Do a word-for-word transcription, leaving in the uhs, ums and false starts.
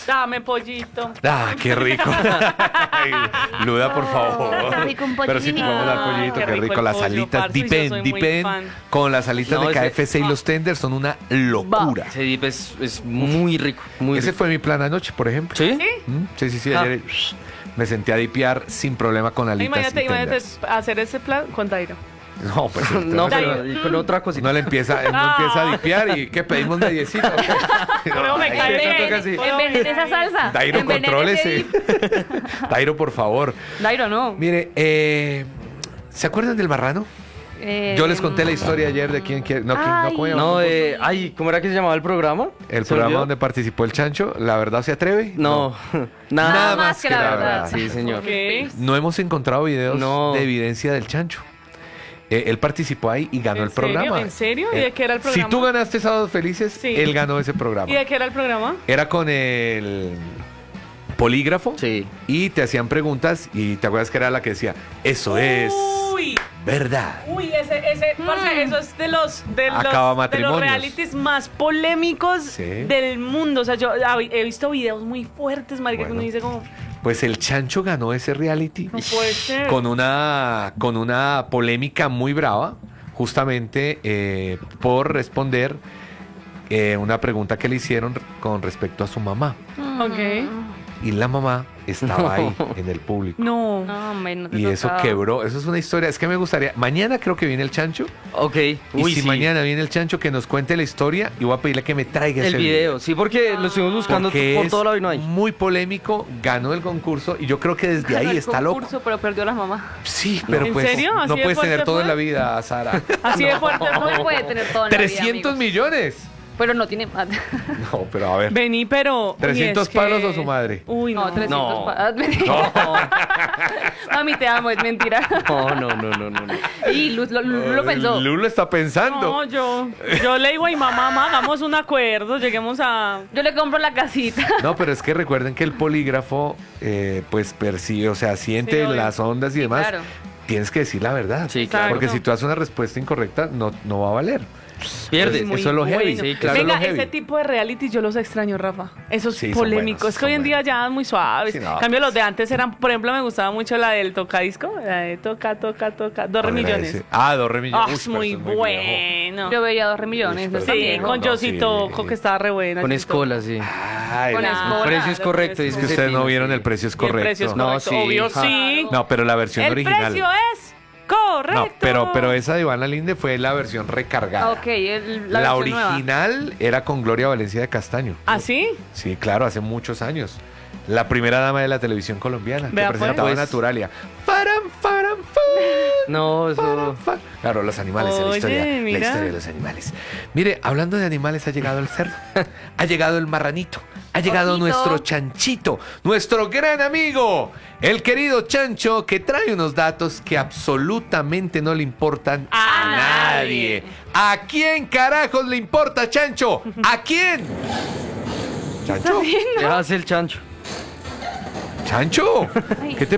Dame pollito. Ah, qué rico. Ay, Luda, por favor. Está rico un pollito. Pero sí te podemos dar pollito, Qué qué rico rico. el Las pollo, alitas, parce, yo dipen, soy muy dipen fan. con las alitas No, de ese- K F C y los tenders son una locura. Ese dip es, es muy rico, muy Ese rico. fue mi plan anoche, por ejemplo. ¿Sí? ¿Mm? Sí, sí, sí. Ah. Ayer me senté a dipear sin problema con alitas Imagínate, y imagínate tenders. hacer ese plan con Dairo. No, pues No, entonces, pero y con otra cosita. uno le empieza, uno Ah. empieza a dipear y ¿qué pedimos mediecito? Pero me Ay, cae eso bien. toca así. Envenene esa salsa. Dairo, Envenene contrólese. ese dip. Dairo, por favor. Dairo, no. Mire, eh, ¿se acuerdan del marrano? Eh, Yo les conté la historia ayer de quién quiere. No, quién- no, ¿cómo se llama? No, eh, ay, ¿cómo era que se llamaba el programa? El ¿Se programa olvidó? donde participó el Chancho, ¿la verdad se atreve? No, nada, Nada más que la verdad. Sí, señor. Ok. No hemos encontrado videos No. de evidencia del Chancho. Eh, él participó ahí y ganó ¿En el programa. serio? ¿En serio? ¿Y Eh, de qué era el programa? Si tú ganaste Sábados Felices, Sí. él ganó ese programa. ¿Y de qué era el programa? Era con el polígrafo Sí. y te hacían preguntas y te acuerdas que era la que decía, eso es Uy, verdad. uy, ese, ese, parce, eso es de los, de los, Acaba de los matrimonios. realities más polémicos Sí. del mundo. O sea, yo hab- he visto videos muy fuertes, marica, que Bueno. uno dice como, Pues el Chancho ganó ese reality no puede ser. con una, con una polémica muy brava, justamente eh, por responder eh, una pregunta que le hicieron con respecto a su mamá. Ok. Y la mamá estaba ahí en el público. No. No, hombre, no te Y eso tocaba. quebró, eso es una historia, es que me gustaría, mañana creo que viene el Chancho, Ok. y Uy, si sí. mañana viene el Chancho que nos cuente la historia, y voy a pedirle que me traiga El ese video, sí, porque lo estuvimos buscando porque por es todo lado y no hay. muy polémico, ganó el concurso, y yo creo que desde Ganó ahí el está loco. concurso, pero perdió a las mamás. Sí, pero ¿En pues serio? ¿Así no de puedes tener fuerte todo en fue? la vida, Sara. Así de fuerte No fue. puede tener todo en la vida, trescientos amigos. millones. Pero no tiene más. No, pero a ver. Vení, pero. uy, ¿trescientos es que- palos o su madre? Uy, no. No, trescientos No. pa- ah, mentira. Mami, te amo, es mentira. No, no, no, no, no. no. Y Luz lo, Luz lo pensó. Lulo está pensando. No, yo, yo le digo a mi mamá, mamá, hagamos un acuerdo, lleguemos a... Yo le compro la casita. No, pero es que recuerden que el polígrafo, eh, pues percibe, o sea, siente Sí, obvio. las ondas y Sí, demás. claro. Tienes que decir la verdad. Sí, claro. Porque si tú haces una respuesta incorrecta, no, no va a valer. Pierdes. Muy Eso es lo heavy. bueno. Sí, claro. Venga, Eso es lo heavy. ese tipo de reality yo los extraño, Rafa. Esos Sí, son polémicos. buenos, es que hoy en son día buenos. ya muy suaves. Sí, no, En cambio, pues. los de antes eran, por ejemplo, me gustaba mucho la del tocadisco. La de toca, toca, toca. Dos ¿Cuál era millones. ese? Ah, dos Ah, millones. es muy bueno. Yo veía dos millones. Uy, No está pero- Sí, viejo. con No, Josito, sí. que estaba re buena. Con Josito. escola, sí. Ay, Con no. escola. El precio es correcto. El dice Es que ese ustedes no tino, vieron sí. el precio es Y el correcto. precio es No, correcto. sí. Obvio, Ah. sí. No, pero la versión El original. precio es correcto. No, pero, pero esa de Ivana Linde fue la versión recargada. Ah, ok, el- la, La, versión nueva. original era con Gloria Valencia de Castaño. ¿Ah, sí? Sí, claro, hace muchos años. La primera dama de la televisión colombiana Vea, que presentaba pues. Naturalia. Faram, faram, fan, No, faram, eso. fan. Claro, los animales, la Oye, historia, mira. la historia de los animales. Mire, hablando de animales, ha llegado el cerdo, ha llegado el marranito, ha llegado Ojito. nuestro chanchito, nuestro gran amigo, el querido Chancho, que trae unos datos que absolutamente no le importan a, A nadie. nadie. ¿A quién carajos le importa, Chancho? ¿A quién? Chancho, Ya hace el chancho. Chancho, Ay. ¿qué te